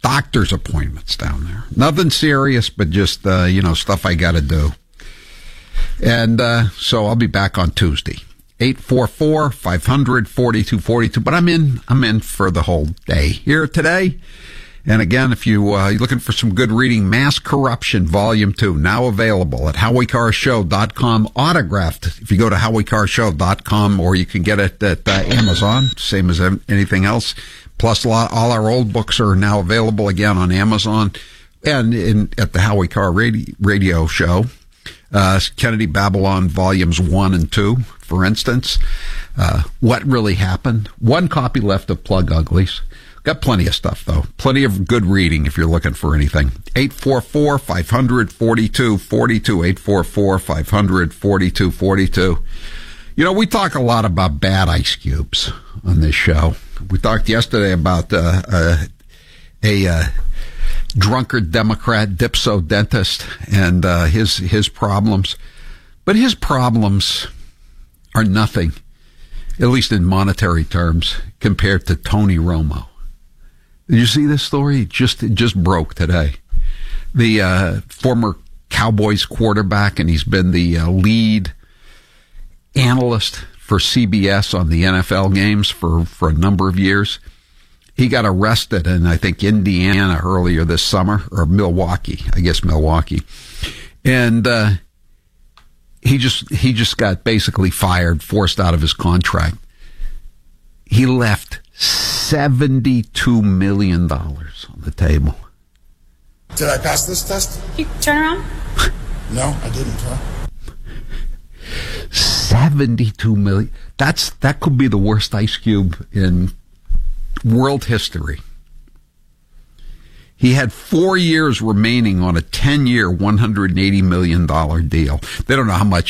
doctor's appointments down there. Nothing serious, but just, stuff I got to do. And so I'll be back on Tuesday. 844-500-4242. But I'm in for the whole day here today. And again, if you're looking for some good reading, Mass Corruption, Volume 2, now available at HowieCarrShow.com, autographed if you go to HowieCarrShow.com, or you can get it at Amazon, same as anything else. Plus, all our old books are now available again on Amazon and at the Howie Carr radio show. Kennedy Babylon Volumes 1 and 2, for instance. What Really Happened. One copy left of Plug Uglies. Got plenty of stuff, though. Plenty of good reading if you're looking for anything. 844-500-4242. 844-500-4242. We talk a lot about bad ice cubes on this show. We talked yesterday about a drunkard Democrat, dipso dentist, and his problems. But his problems are nothing, at least in monetary terms, compared to Tony Romo. Did you see this story? It just broke today. The former Cowboys quarterback, and he's been the lead analyst for CBS on the NFL games for a number of years. He got arrested in, I think, Indiana earlier this summer, or Milwaukee. And he just got basically fired, forced out of his contract. He left $72 million on the table. Did I pass this test? You turn around? No, I didn't, huh? 72 million. That could be the worst ice cube in world history. He had 4 years remaining on a 10-year, $180 million deal. They don't know how much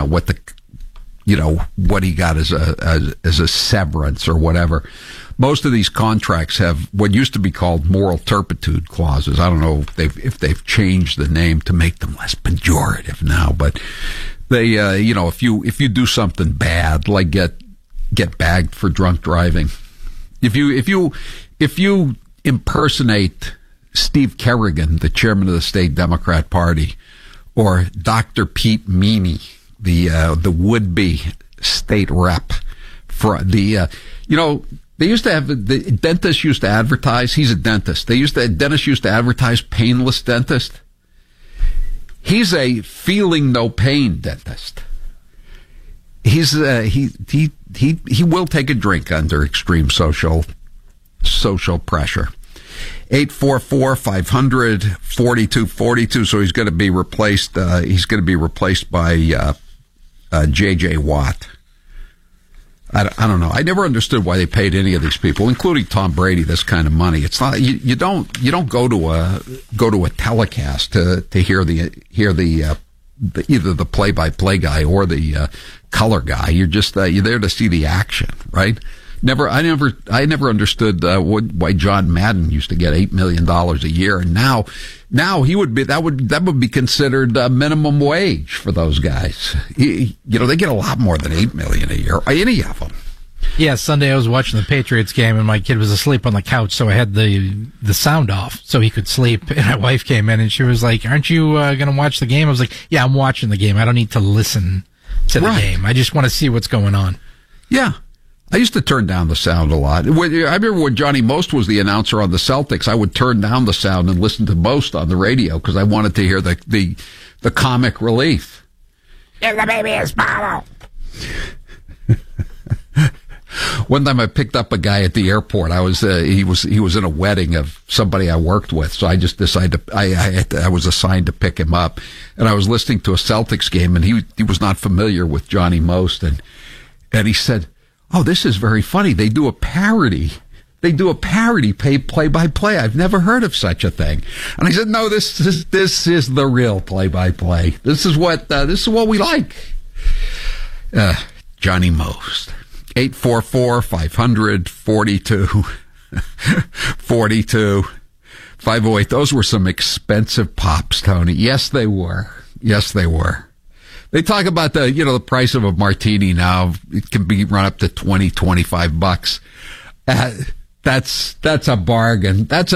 what he got as a severance or whatever. Most of these contracts have what used to be called moral turpitude clauses. I don't know if they've changed the name to make them less pejorative now, but they, if you do something bad, like get bagged for drunk driving, if you impersonate Steve Kerrigan, the chairman of the state Democrat Party, or Dr. Pete Meany, the would-be state rep for the, they used to have, the dentist used to advertise, he's a dentist. Dentists used to advertise painless dentist. He's a feeling no pain dentist. He's, he will take a drink under extreme social pressure. 844-500-4242. So he's going to be replaced. He's going to be replaced by J.J. Watt. I don't know. I never understood why they paid any of these people, including Tom Brady, this kind of money. It's not you don't go to a telecast to hear the either the play-by-play guy or the color guy. You're just you're there to see the action, right? I never understood why John Madden used to get $8 million a year, and now he would be that would be considered minimum wage for those guys. They get a lot more than $8 million a year. Any of them. Yeah, Sunday I was watching the Patriots game, and my kid was asleep on the couch, so I had the sound off so he could sleep. And my wife came in, and she was like, "Aren't you going to watch the game?" I was like, "Yeah, I'm watching the game. I don't need to listen to the game. I just want to see what's going on." Yeah. I used to turn down the sound a lot. I remember when Johnny Most was the announcer on the Celtics, I would turn down the sound and listen to Most on the radio because I wanted to hear the comic relief. If the baby is Pablo. One time I picked up a guy at the airport. He was in a wedding of somebody I worked with, so I just decided I was assigned to pick him up, and I was listening to a Celtics game, and he was not familiar with Johnny Most, and he said, "Oh, this is very funny. They do a parody play-by-play. I've never heard of such a thing." And I said, "No, this is the real play-by-play. This is what we like." Johnny Most. 844-500-4242. 508. Those were some expensive pops, Tony. Yes, they were. They talk about the price of a martini now. It can be run up to $20, $25. That's a bargain. That's